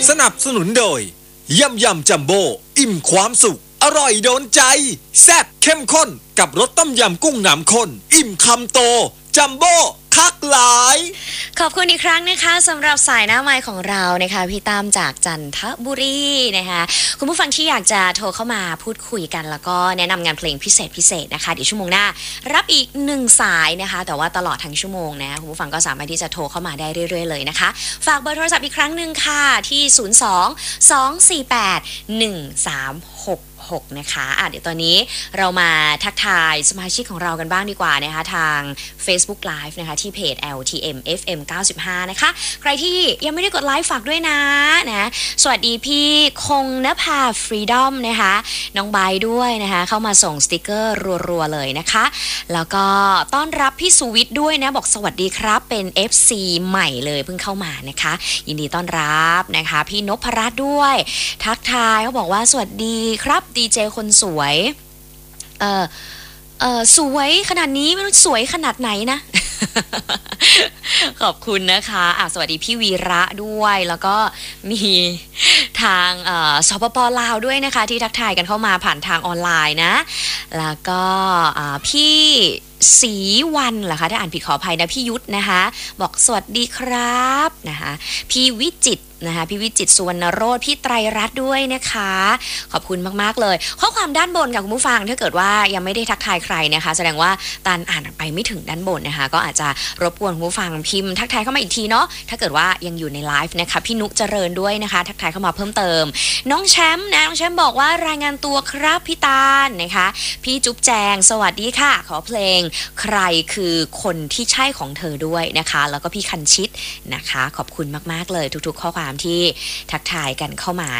สนับสนุนโดยยำจัมโบ้อิ่มความสุขอร่อยโดนใจแซ่บเข้มข้นกับรสต้มยำกุ้งน้ำข้นอิ่มคำโตจัมโบ้คักหลายขอบคุณอีกครั้งนะคะสำหรับสายหน้าไมค์ของเรานะคะพี่ตามจากจันทบุรีนะคะคุณผู้ฟังที่อยากจะโทรเข้ามาพูดคุยกันแล้วก็แนะนำงานเพลงพิเศษนะคะเดี๋ยวชั่วโมงหน้ารับอีก1สายนะคะแต่ว่าตลอดทั้งชั่วโมงนะคุณผู้ฟังก็สามารถที่จะโทรเข้ามาได้เรื่อยๆเลยนะคะฝากเบอร์โทรศัพท์อีกครั้งนึงค่ะที่02-248-1366นะคะเดี๋ยวตอนนี้เรามาทักทายสมาชิกของเรากันบ้างดีกว่านะคะทาง Facebook Live นะคะที่เพจ LTM FM 95นะคะใครที่ยังไม่ได้กดไลค์ฝากด้วยนะสวัสดีพี่คงนภาฟรีดอมนะคะน้องใบด้วยนะคะเข้ามาส่งสติกเกอร์รัวๆเลยนะคะแล้วก็ต้อนรับพี่สุวิทย์ด้วยนะบอกสวัสดีครับเป็น FC ใหม่เลยเพิ่งเข้ามานะคะยินดีต้อนรับนะคะพี่นพรัตน์ด้วยทักทายเขาบอกว่าสวัสดีครับดีเจคนสวยสวยขนาดนี้ไม่รู้สวยขนาดไหนนะ ขอบคุณนะคะสวัสดีพี่วีระด้วยแล้วก็มีทางสปป.ลาวด้วยนะคะที่ทักทายกันเข้ามาผ่านทางออนไลน์นะแล้วก็พี่ศรีวันเหรอคะถ้าอ่านผิดขออภัยนะพี่ยุทธนะคะบอกสวัสดีครับนะคะพี่วิจิตรนะคะพี่วิจิตรสุวรรณโรจน์พี่ไตรรัตน์ด้วยนะคะขอบคุณมากๆเลยข้อความด้านบนค่ะคุณผู้ฟังถ้าเกิดว่ายังไม่ได้ทักทายใครนะคะแสดงว่าตานอ่านไปไม่ถึงด้านบนนะคะก็อาจจะรบกวนคุณผู้ฟังพิมพ์ทักทายเข้ามาอีกทีเนาะถ้าเกิดว่ายังอยู่ในไลฟ์นะคะพี่นุกเจริญด้วยนะคะทักทายเข้ามาเพิ่มเติมน้องแชมป์นะน้องแชมป์บอกว่ารายงานตัวครับพี่ตาลนะคะพี่จุ๊บแจงสวัสดีค่ะขอเพลงใครคือคนที่ใช่ของเธอด้วยนะคะแล้วก็พี่คันชิตนะคะขอบคุณมากๆเลยทุกๆข้อความที่ทักทายกันเข้ามา